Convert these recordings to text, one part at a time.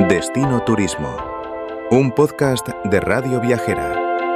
Destino Turismo, un podcast de Radio Viajera.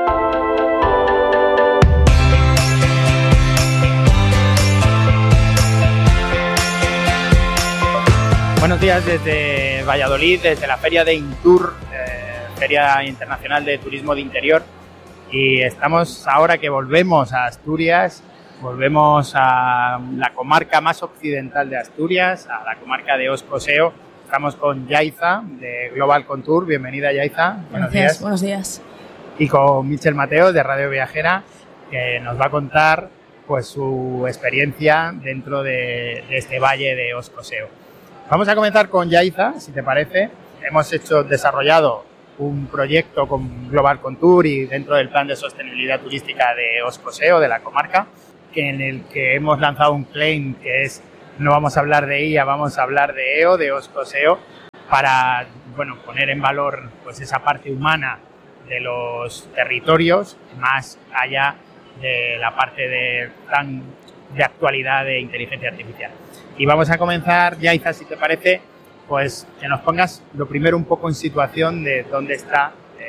Buenos días desde Valladolid, desde la feria de Intur, Feria Internacional de Turismo de Interior, y estamos ahora que volvemos a Asturias, volvemos a la comarca más occidental de Asturias, a la comarca de Os-Coseo. Estamos con Yaiza de Global Contour. Bienvenida, Yaiza. Buenos días. Buenos días. Y con Michel Mateo de Radio Viajera, que nos va a contar pues su experiencia dentro de este valle de Os-Coseo. Vamos a comenzar con Yaiza, si te parece. Hemos desarrollado un proyecto con Global Contour y dentro del plan de sostenibilidad turística de Os-Coseo, de la comarca, en el que hemos lanzado un claim que es: no vamos a hablar de IA, vamos a hablar de EO, de Os-Coseo, para poner en valor pues esa parte humana de los territorios, más allá de la parte de actualidad de inteligencia artificial. Y vamos a comenzar, Yaiza, si te parece, pues que nos pongas lo primero un poco en situación de dónde está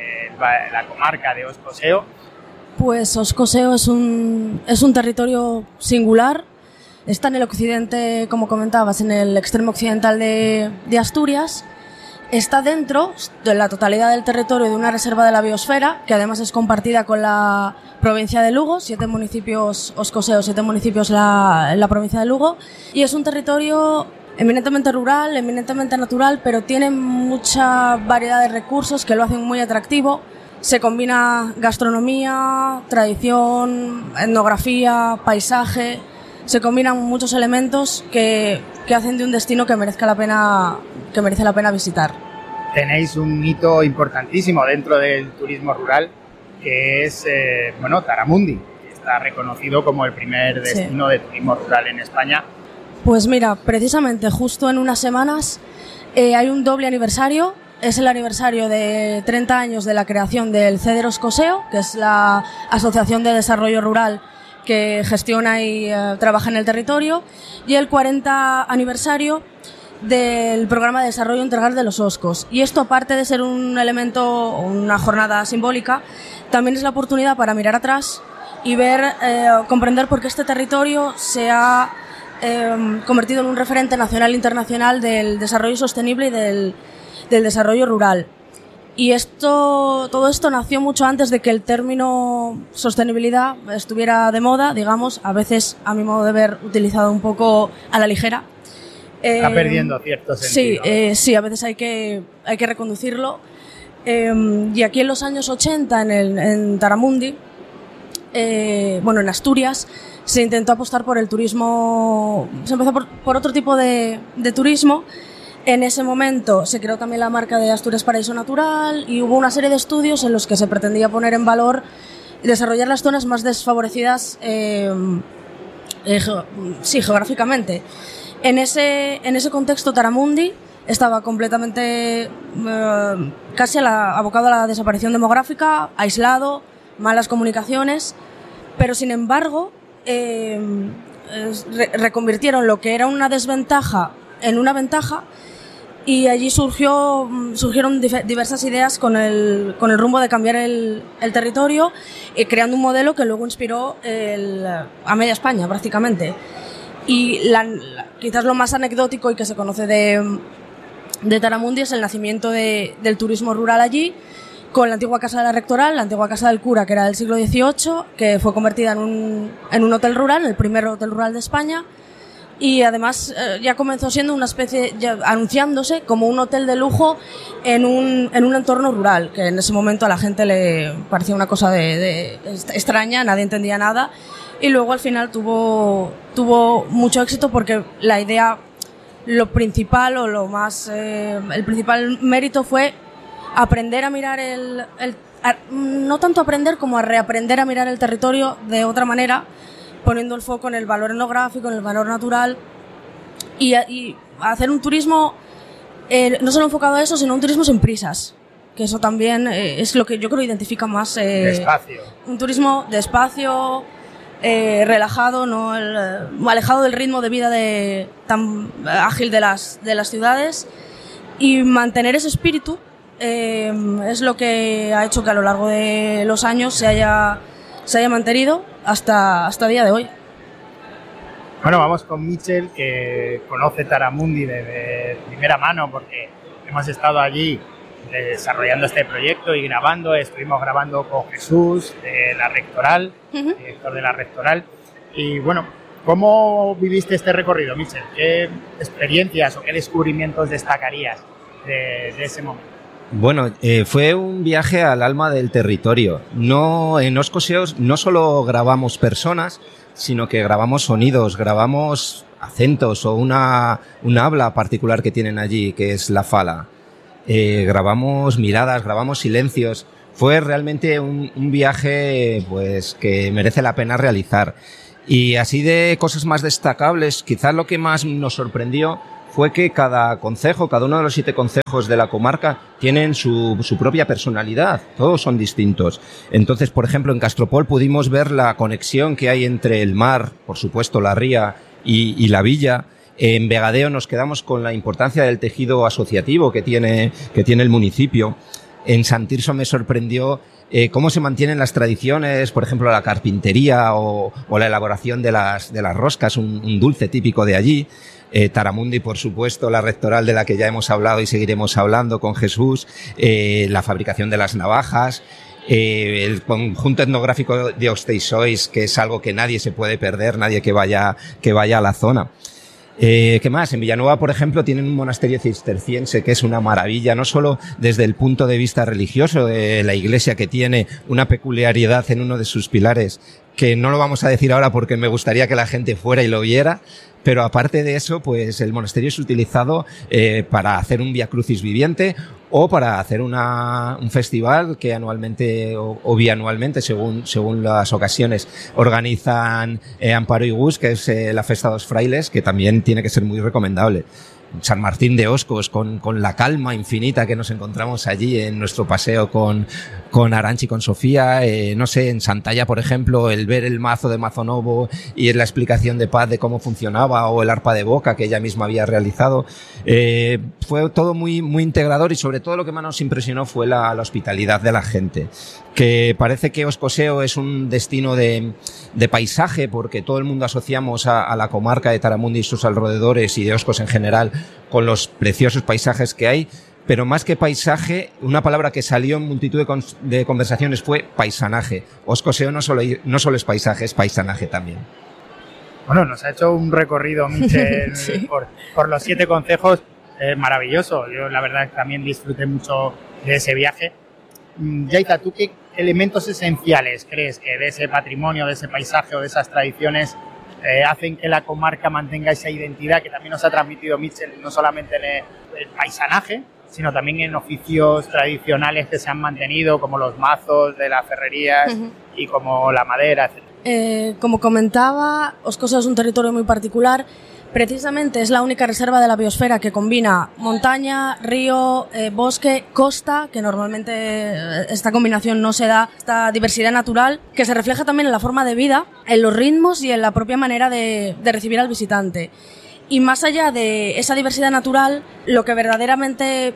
la comarca de Os-Coseo. Pues Os-Coseo es un territorio singular. Está en el occidente, como comentabas, en el extremo occidental de Asturias. Está dentro de la totalidad del territorio de una reserva de la biosfera, que además es compartida con la provincia de Lugo, 7 municipios Os-Coseo, 7 municipios la provincia de Lugo. Y es un territorio eminentemente rural, eminentemente natural, pero tiene mucha variedad de recursos que lo hacen muy atractivo. Se combina gastronomía, tradición, etnografía, paisaje. Se combinan muchos elementos que hacen de un destino que merece la pena visitar. Tenéis un hito importantísimo dentro del turismo rural, que es Taramundi, que está reconocido como el primer destino de turismo rural en España. Pues mira, precisamente justo en unas semanas hay un doble aniversario. Es el aniversario de 30 años de la creación del CEDER Os-Coseo, que es la Asociación de Desarrollo Rural que gestiona y trabaja en el territorio, y el 40 aniversario del Programa de Desarrollo Integral de los Oscos. Y esto, aparte de ser un elemento, una jornada simbólica, también es la oportunidad para mirar atrás y comprender por qué este territorio se ha convertido en un referente nacional e internacional del desarrollo sostenible y del desarrollo rural. Y todo esto nació mucho antes de que el término sostenibilidad estuviera de moda, digamos, a veces, a mi modo de ver, utilizado un poco a la ligera. Está perdiendo cierto sentido. Sí, a veces hay que reconducirlo. Y aquí en los años 80, en Taramundi, en Asturias, se intentó apostar por el turismo. Se empezó por otro tipo de turismo. En ese momento se creó también la marca de Asturias Paraíso Natural y hubo una serie de estudios en los que se pretendía poner en valor y desarrollar las zonas más desfavorecidas geográficamente. En ese contexto, Taramundi estaba completamente casi abocado a la desaparición demográfica, aislado, malas comunicaciones, pero sin embargo reconvirtieron lo que era una desventaja en una ventaja. Y allí surgieron diversas ideas con el rumbo de cambiar el territorio, creando un modelo que luego inspiró a media España prácticamente. Y quizás lo más anecdótico y que se conoce de Taramundi es el nacimiento del turismo rural allí, con la antigua casa de la Rectoral, la antigua casa del cura, que era del siglo XVIII, que fue convertida en un hotel rural, el primer hotel rural de España. Y además ya comenzó siendo una especie, anunciándose como un hotel de lujo en un entorno rural, que en ese momento a la gente le parecía una cosa de extraña, nadie entendía nada, y luego al final tuvo mucho éxito porque la idea, lo principal o el principal mérito fue aprender a mirar no tanto aprender como a reaprender a mirar el territorio de otra manera, poniendo el foco en el valor etnográfico, en el valor natural y hacer un turismo no solo enfocado a eso, sino un turismo sin prisas, que eso también es lo que yo creo identifica más despacio. Un turismo despacio, relajado, no alejado del ritmo de vida tan ágil de las ciudades Y mantener ese espíritu es lo que ha hecho que a lo largo de los años se haya mantenido hasta día de hoy. Bueno, vamos con Mitchell, que conoce Taramundi de primera mano porque hemos estado allí desarrollando este proyecto y grabando. Estuvimos grabando con Jesús de la Rectoral, director de la Rectoral. Y bueno, ¿cómo viviste este recorrido, Mitchell? ¿Qué experiencias o qué descubrimientos destacarías de ese momento? Bueno, fue un viaje al alma del territorio. No, en Oscoseos no solo grabamos personas, sino que grabamos sonidos, grabamos acentos o una habla particular que tienen allí, que es la fala. Grabamos miradas, grabamos silencios. Fue realmente un viaje pues que merece la pena realizar. Y así de cosas más destacables, quizás lo que más nos sorprendió fue que cada concejo, cada uno de los 7 concejos de la comarca tienen su propia personalidad, todos son distintos. Entonces, por ejemplo, en Castropol pudimos ver la conexión que hay entre el mar, por supuesto la ría y la villa. En Vegadeo nos quedamos con la importancia del tejido asociativo que tiene el municipio. En San Tirso me sorprendió cómo se mantienen las tradiciones, por ejemplo, la carpintería o la elaboración de las roscas, un dulce típico de allí. Taramundi, por supuesto, la Rectoral de la que ya hemos hablado y seguiremos hablando con Jesús, la fabricación de las navajas, el conjunto etnográfico de Osteizois, que es algo que nadie se puede perder, nadie que vaya a la zona. ¿Qué más? En Villanueva, por ejemplo, tienen un monasterio cisterciense que es una maravilla, no solo desde el punto de vista religioso de la iglesia, que tiene una peculiaridad en uno de sus pilares, que no lo vamos a decir ahora porque me gustaría que la gente fuera y lo viera, pero aparte de eso, pues el monasterio es utilizado para hacer un Vía Crucis viviente o para hacer un festival que anualmente o bianualmente, según las ocasiones, organizan Amparo y Gus, que es la Festa dos Frailes, que también tiene que ser muy recomendable. San Martín de Oscos, con la calma infinita que nos encontramos allí en nuestro paseo con Arantxa y con Sofía. No sé, en Santalla, por ejemplo, el ver el mazo de Mazonovo y la explicación de Paz de cómo funcionaba, o el arpa de boca que ella misma había realizado. Fue todo muy, muy integrador, y sobre todo lo que más nos impresionó fue la hospitalidad de la gente. Que parece que Oscoseo es un destino de paisaje, porque todo el mundo asociamos a la comarca de Taramundi y sus alrededores, y de Oscos en general, con los preciosos paisajes que hay, pero más que paisaje, una palabra que salió en multitud de conversaciones fue paisanaje. Oscoseo no solo es paisaje, es paisanaje también. Bueno, nos ha hecho un recorrido, Mitchell, sí, por los 7 concejos, maravilloso. Yo la verdad también disfruté mucho de ese viaje. Yaiza, ¿tú qué elementos esenciales crees que de ese patrimonio, de ese paisaje o de esas tradiciones hacen que la comarca mantenga esa identidad que también nos ha transmitido Mitchell, no solamente en el paisanaje, sino también en oficios tradicionales que se han mantenido, como los mazos de las ferrerías y como la madera, etc.? Como comentaba, Oscoseo es un territorio muy particular. Precisamente es la única reserva de la biosfera que combina montaña, río, bosque, costa, que normalmente esta combinación no se da, esta diversidad natural, que se refleja también en la forma de vida, en los ritmos y en la propia manera de recibir al visitante. Y más allá de esa diversidad natural, lo que verdaderamente,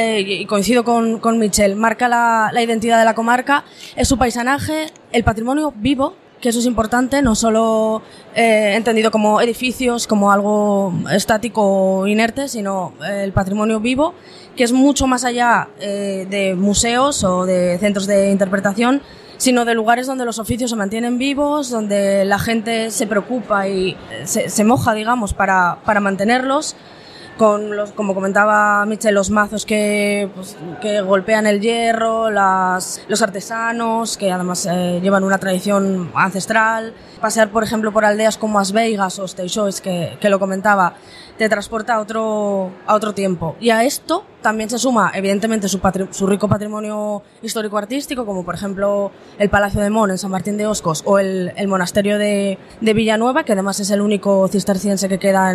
y coincido con Mitchell, marca la identidad de la comarca es su paisanaje, el patrimonio vivo, que eso es importante, no solo entendido como edificios, como algo estático o inerte, sino el patrimonio vivo, que es mucho más allá de museos o de centros de interpretación, sino de lugares donde los oficios se mantienen vivos, donde la gente se preocupa y se moja, digamos, para mantenerlos, con como comentaba Mitchell, los mazos que golpean el hierro, los artesanos que además llevan una tradición ancestral. Pasear, por ejemplo, por aldeas como As Veigas o Osteizois, que lo comentaba, te transporta a otro tiempo. Y a esto también se suma, evidentemente, su rico patrimonio histórico-artístico, como por ejemplo el Palacio de Mon en San Martín de Oscos o el monasterio de Villanueva, que además es el único cisterciense que queda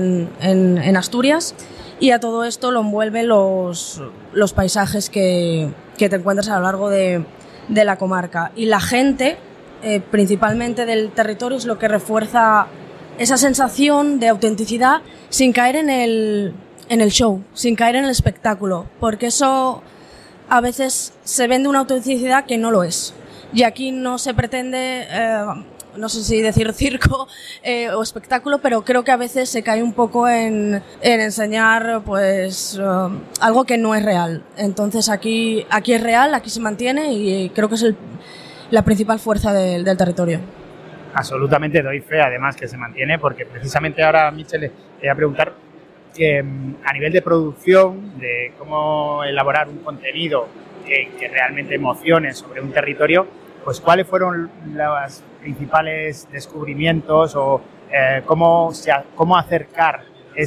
en Asturias. Y a todo esto lo envuelven los paisajes que te encuentras a lo largo de la comarca. Y la gente, principalmente del territorio, es lo que refuerza esa sensación de autenticidad sin caer en en el show, sin caer en el espectáculo, porque eso a veces se vende una autenticidad que no lo es. Y aquí no se pretende, no sé si decir circo o espectáculo, pero creo que a veces se cae un poco en enseñar pues algo que no es real. Entonces aquí es real, aquí se mantiene y creo que es la principal fuerza del territorio. Absolutamente doy fe, además, que se mantiene, porque precisamente ahora, Michel, le voy a preguntar a nivel de producción, de cómo elaborar un contenido que realmente emocione sobre un territorio, pues cuáles fueron los principales descubrimientos o cómo acercar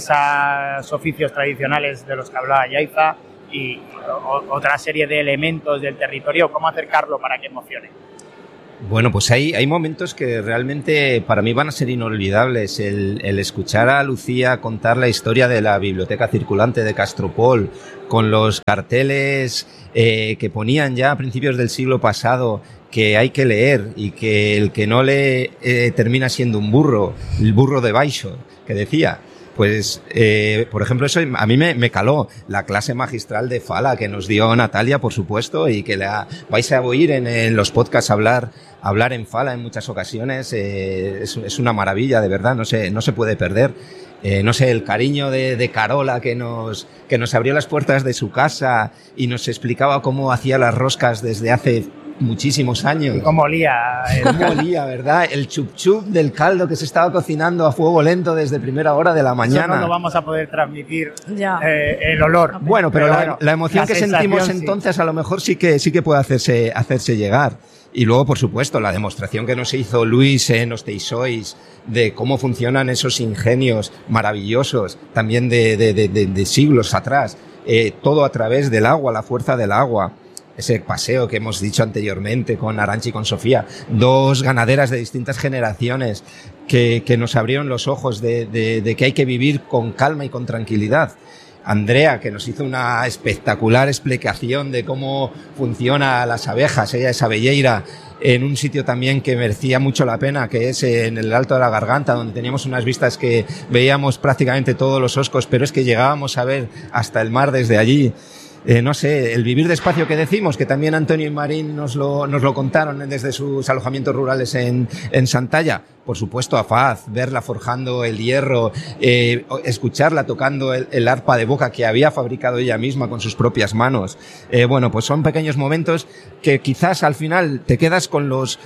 esos oficios tradicionales de los que hablaba Yaiza y otra serie de elementos del territorio, cómo acercarlo para que emocione. Bueno, pues hay momentos que realmente para mí van a ser inolvidables. El escuchar a Lucía contar la historia de la biblioteca circulante de Castropol, con los carteles que ponían ya a principios del siglo pasado, que hay que leer y que el que no lee termina siendo un burro, el burro de Baixo, que decía. Pues, por ejemplo, eso a mí me caló. La clase magistral de Fala que nos dio Natalia, por supuesto, y que vais a oír en los podcasts hablar en Fala en muchas ocasiones. Es una maravilla, de verdad, no se puede perder. No sé, el cariño de Carola que nos abrió las puertas de su casa y nos explicaba cómo hacía las roscas desde hace muchísimos años. Y cómo olía. Cómo olía, ¿verdad? El chup chup del caldo que se estaba cocinando a fuego lento desde primera hora de la mañana. Eso no lo vamos a poder transmitir, el olor. Bueno, pero la emoción que sentimos entonces a lo mejor sí que puede hacerse llegar. Y luego, por supuesto, la demostración que nos hizo Luis en Osteisois de cómo funcionan esos ingenios maravillosos, también de siglos atrás, todo a través del agua, la fuerza del agua. Ese paseo que hemos dicho anteriormente con Arantxa y con Sofía, dos ganaderas de distintas generaciones que nos abrieron los ojos de que hay que vivir con calma y con tranquilidad. Andrea, que nos hizo una espectacular explicación de cómo funcionan las abejas, ella es abelleira, en un sitio también que merecía mucho la pena, que es en el Alto de la Garganta, donde teníamos unas vistas que veíamos prácticamente todos los oscos, pero es que llegábamos a ver hasta el mar desde allí. No sé, el vivir despacio que decimos, que también Antonio y Marín nos lo contaron desde sus alojamientos rurales en Santalla. Por supuesto, a Faz, verla forjando el hierro, escucharla tocando el arpa de boca que había fabricado ella misma con sus propias manos. Bueno, pues son pequeños momentos que quizás al final te quedas con los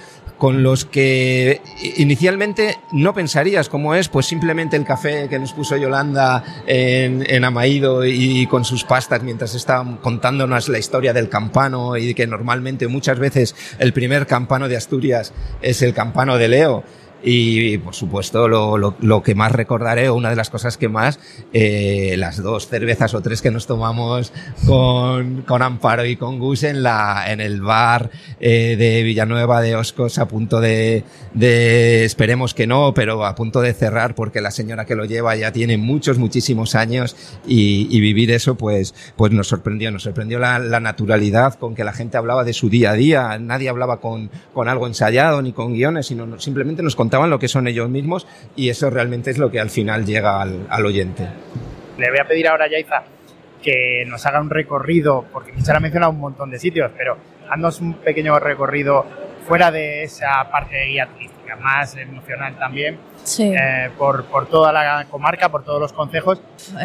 que inicialmente no pensarías, como es pues simplemente el café que nos puso Yolanda en Amaido y con sus pastas mientras estaban contándonos la historia del campano, y que normalmente muchas veces el primer campano de Asturias es el campano de Leo. Y por supuesto lo que más recordaré, o una de las cosas que más, las 2 cervezas o 3 que nos tomamos con Amparo y con Gus en el bar de Villanueva de Oscos, a punto de esperemos que no, pero a punto de cerrar, porque la señora que lo lleva ya tiene muchísimos años, y vivir eso pues nos sorprendió la naturalidad con que la gente hablaba de su día a día. Nadie hablaba con algo ensayado ni con guiones, sino simplemente nos contaban lo que son ellos mismos, y eso realmente es lo que al final llega al oyente. Le voy a pedir ahora a Yaiza que nos haga un recorrido, porque Michel ha mencionado un montón de sitios, pero haznos un pequeño recorrido fuera de esa parte de guía turística, más emocional también, sí. Por toda la comarca, por todos los concejos.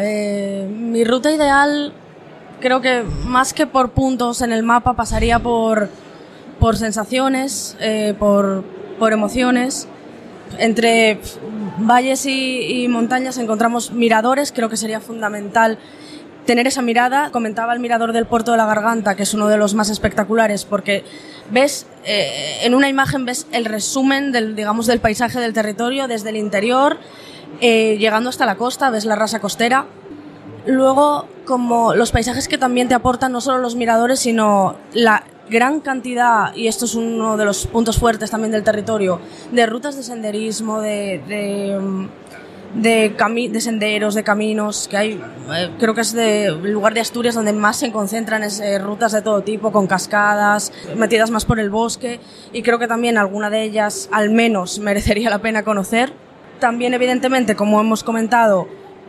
Mi ruta ideal, creo que más que por puntos en el mapa, pasaría por sensaciones, por emociones. Entre valles y montañas encontramos miradores. Creo que sería fundamental tener esa mirada. Comentaba el mirador del Puerto de la Garganta, que es uno de los más espectaculares, porque ves, en una imagen ves el resumen del paisaje del territorio desde el interior, llegando hasta la costa, ves la rasa costera. Luego, como los paisajes que también te aportan no solo los miradores, sino la gran cantidad, y esto es uno de los puntos fuertes también del territorio, de rutas de senderismo, de senderos, de caminos, que hay, creo que es el lugar de Asturias donde más se concentran rutas de todo tipo, con cascadas, metidas más por el bosque, y creo que también alguna de ellas al menos merecería la pena conocer. También, evidentemente, como hemos comentado,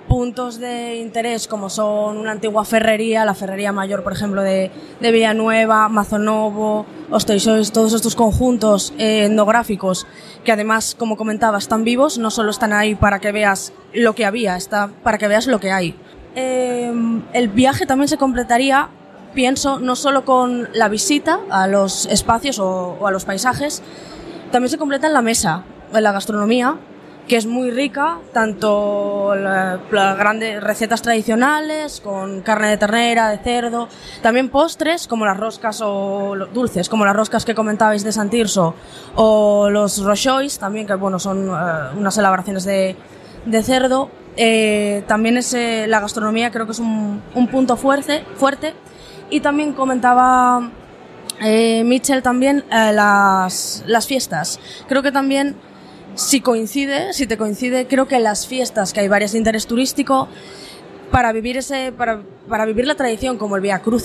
puntos de interés como son una antigua ferrería, la Ferrería Mayor, por ejemplo, de Villanueva, Mazonovo, Ostoixois, todos estos conjuntos etnográficos que además, como comentaba, están vivos, no solo están ahí para que veas lo que había, está para que veas lo que hay. El viaje también se completaría, pienso, no solo con la visita a los espacios o a los paisajes, también se completa en la mesa, en la gastronomía, que es muy rica, tanto las grandes recetas tradicionales, con carne de ternera, de cerdo, también postres como las roscas o dulces, como las roscas que comentabais de Sant Tirso, o los rochois, también, que bueno, son unas elaboraciones de cerdo. También la gastronomía creo que es un punto fuerte, y también comentaba Mitchell también las fiestas. Creo que también si te coincide, creo que las fiestas, que hay varias de interés turístico, para vivir la tradición, como el Via Crucis